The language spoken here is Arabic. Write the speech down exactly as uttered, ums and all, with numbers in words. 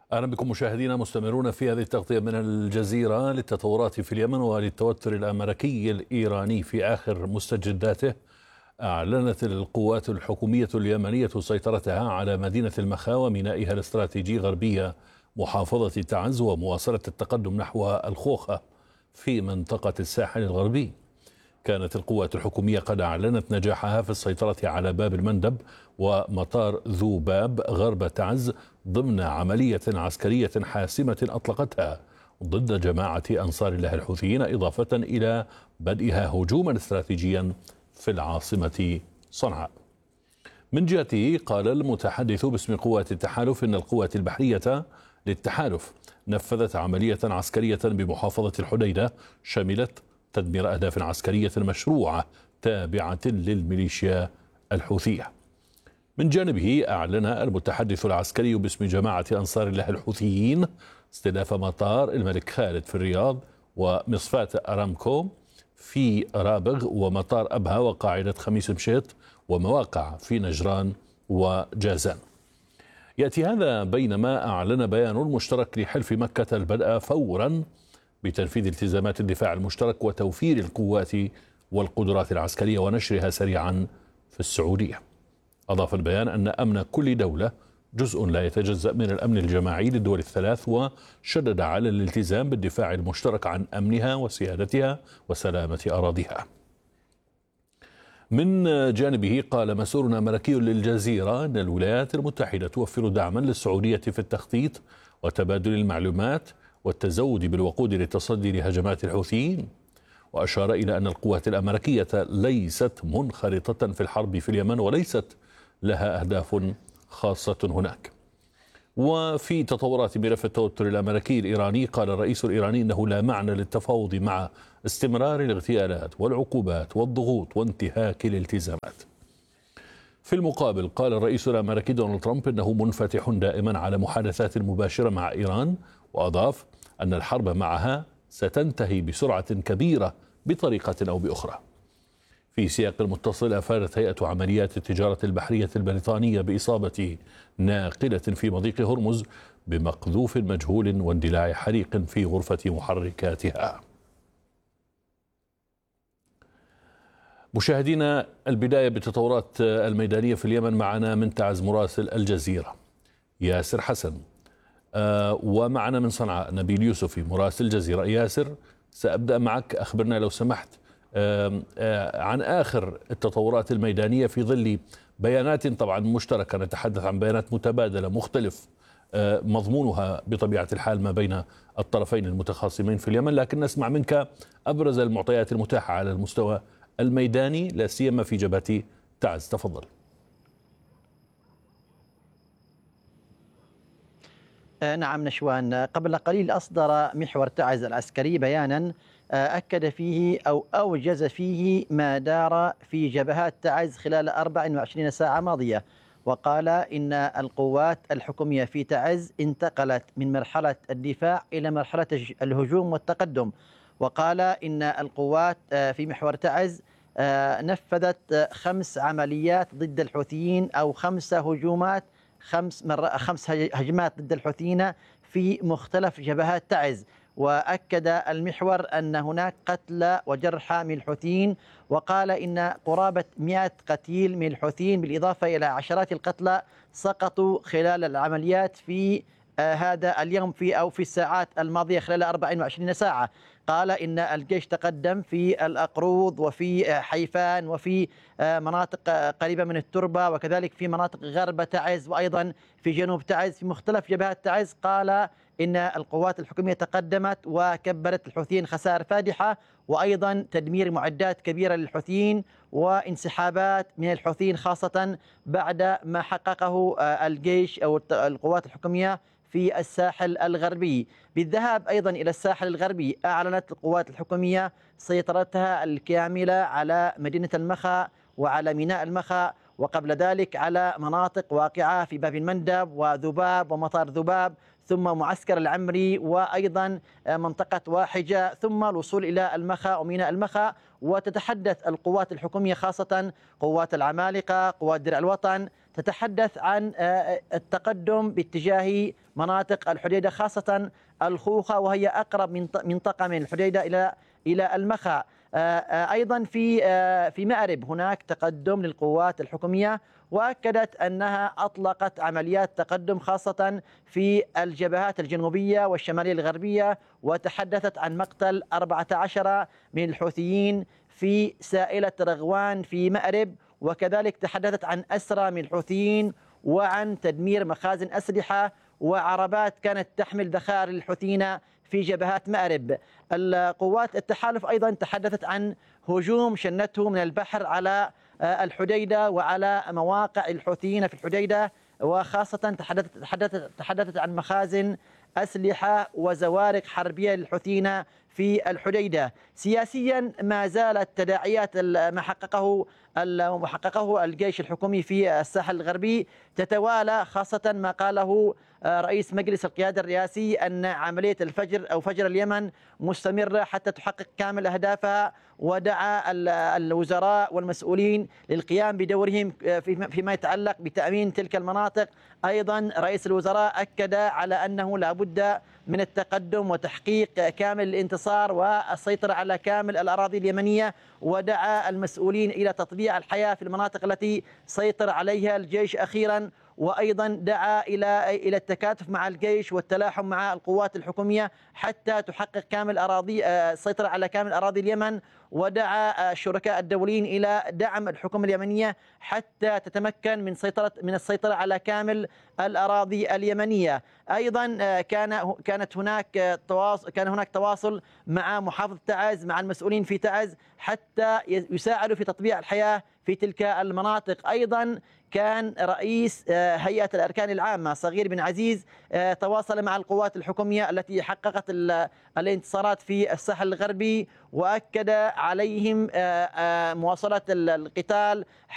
أهلا بكم مشاهدينا، مستمرون في هذه التغطية من الجزيرة للتطورات في اليمن وللتوتر الأمريكي الإيراني في آخر مستجداته. أعلنت القوات الحكومية اليمنية سيطرتها على مدينة المخا ومينائها الاستراتيجي غربية محافظة تعز ومواصلة التقدم نحو الخوخة في منطقة الساحل الغربي. كانت القوات الحكومية قد أعلنت نجاحها في السيطرة على باب المندب ومطار ذو باب غرب تعز ضمن عملية عسكرية حاسمة أطلقتها ضد جماعة أنصار الله الحوثيين، إضافة إلى بدئها هجوما استراتيجيا في العاصمة صنعاء. من جهته قال المتحدث باسم قوات التحالف إن القوات البحرية للتحالف نفذت عملية عسكرية بمحافظة الحديدة شملت تدمير أهداف عسكرية مشروعة تابعة للميليشيا الحوثية. من جانبه أعلن المتحدث العسكري باسم جماعة أنصار الله الحوثيين استهداف مطار الملك خالد في الرياض ومصفاة أرامكو في رابغ ومطار أبها وقاعدة خميس مشيط ومواقع في نجران وجازان. يأتي هذا بينما أعلن بيان مشترك لحلف مكة البدء فورا بتنفيذ التزامات الدفاع المشترك وتوفير القوات والقدرات العسكرية ونشرها سريعا في السعودية. أضاف البيان أن أمن كل دولة جزء لا يتجزأ من الأمن الجماعي للدول الثلاث، وشدد على الالتزام بالدفاع المشترك عن أمنها وسيادتها وسلامة أراضيها. من جانبه قال مسؤول أمريكي للجزيرة أن الولايات المتحدة توفر دعما للسعودية في التخطيط وتبادل المعلومات والتزود بالوقود للتصدي لهجمات الحوثيين، وأشار إلى أن القوات الأمريكية ليست منخرطة في الحرب في اليمن وليست لها أهداف خاصة هناك. وفي تطورات ملف التوتر الأمريكي الإيراني قال الرئيس الإيراني أنه لا معنى للتفاوض مع استمرار الاغتيالات والعقوبات والضغوط وانتهاك الالتزامات. في المقابل قال الرئيس الأمريكي دونالد ترامب أنه منفتح دائما على محادثات مباشرة مع إيران، وأضاف أن الحرب معها ستنتهي بسرعة كبيرة بطريقة أو بأخرى. في سياق متصل أفادت هيئة عمليات التجارة البحرية البريطانية بإصابة ناقلة في مضيق هرمز بمقذوف مجهول واندلاع حريق في غرفة محركاتها. مشاهدينا، البداية بالتطورات الميدانية في اليمن معنا من تعز مراسل الجزيرة ياسر حسن، آه ومعنا من صنعاء نبيل يوسفي مراسل الجزيرة. ياسر، سأبدأ معك، أخبرنا لو سمحت آه آه عن آخر التطورات الميدانية في ظل بيانات طبعا مشتركة، نتحدث عن بيانات متبادلة مختلف آه مضمونها بطبيعة الحال ما بين الطرفين المتخاصمين في اليمن، لكن نسمع منك أبرز المعطيات المتاحة على المستوى الميداني لا سيما في جبهة تعز. تفضل. نعم نشوان، قبل قليل أصدر محور تعز العسكري بيانا أكد فيه أو أوجز فيه ما دار في جبهات تعز خلال أربع وعشرين ساعة ماضية، وقال إن القوات الحكومية في تعز انتقلت من مرحلة الدفاع إلى مرحلة الهجوم والتقدم. وقال إن القوات في محور تعز نفذت خمس عمليات ضد الحوثيين أو خمس هجومات خمس مرة خمس هجمات ضد الحوثيين في مختلف جبهات تعز. وأكد المحور أن هناك قتلى وجرحى من الحوثيين، وقال إن قرابة مئة قتيل من الحوثيين بالإضافة إلى عشرات القتلى سقطوا خلال العمليات في آه هذا اليوم في أو في الساعات الماضية خلال أربع وعشرين ساعة. قال إن الجيش تقدم في الأقروض وفي حيفان وفي مناطق قريبة من التربة، وكذلك في مناطق غرب تعز وأيضا في جنوب تعز في مختلف جبهات تعز. قال إن القوات الحكومية تقدمت وكبرت الحوثيين خسائر فادحة، وأيضا تدمير معدات كبيرة للحوثيين وانسحابات من الحوثيين خاصة بعد ما حققه الجيش أو القوات الحكومية في الساحل الغربي. بالذهاب أيضا إلى الساحل الغربي أعلنت القوات الحكومية سيطرتها الكاملة على مدينة المخا وعلى ميناء المخا، وقبل ذلك على مناطق واقعة في باب المندب وذباب ومطار ذباب، ثم معسكر العمري وأيضا منطقة واحجة، ثم الوصول إلى المخا وميناء المخا. وتتحدث القوات الحكومية خاصة قوات العمالقة، قوات درع الوطن، تتحدث عن التقدم باتجاه مناطق الحديدة، خاصة الخوخة، وهي أقرب منطقة من الحديدة إلى إلى المخا. أيضا في في مأرب هناك تقدم للقوات الحكومية، وأكدت أنها أطلقت عمليات تقدم خاصة في الجبهات الجنوبية والشمالية الغربية، وتحدثت عن مقتل أربعة عشر من الحوثيين في سائلة رغوان في مأرب، وكذلك تحدثت عن أسرى من الحوثيين وعن تدمير مخازن أسلحة وعربات كانت تحمل ذخائر الحوثيين في جبهات مأرب. القوات التحالف أيضا تحدثت عن هجوم شنته من البحر على الحديدة وعلى مواقع الحوثيين في الحديدة، وخاصة تحدثت تحدثت تحدثت عن مخازن أسلحة وزوارق حربية للحوثيين في الحديدة. سياسيا ما زالت تداعيات ما حققه ما حققه الجيش الحكومي في الساحل الغربي تتوالى، خاصة ما قاله رئيس مجلس القيادة الرئاسي أن عملية الفجر أو فجر اليمن مستمرة حتى تحقق كامل أهدافها، ودعا الوزراء والمسؤولين للقيام بدورهم فيما يتعلق بتأمين تلك المناطق. أيضا رئيس الوزراء أكد على أنه لا بد من التقدم وتحقيق كامل الانتصار والسيطرة على كامل الأراضي اليمنية، ودعا المسؤولين إلى تطبيع الحياة في المناطق التي سيطر عليها الجيش أخيرا، وأيضا دعا إلى إلى التكاتف مع الجيش والتلاحم مع القوات الحكومية حتى تحقق كامل أراضي السيطرة على كامل أراضي اليمن، ودعا الشركاء الدوليين إلى دعم الحكومة اليمنية حتى تتمكن من سيطرة من السيطرة على كامل الأراضي اليمنية. أيضا كان كانت هناك تواصل كان هناك تواصل مع محافظة تعز مع المسؤولين في تعز حتى يساعدوا في تطبيع الحياة في تلك المناطق. أيضا كان رئيس هيئة الأركان العامة صغير بن عزيز تواصل مع القوات الحكومية التي حققت الانتصارات في الساحل الغربي، وأكد عليهم مواصلة القتال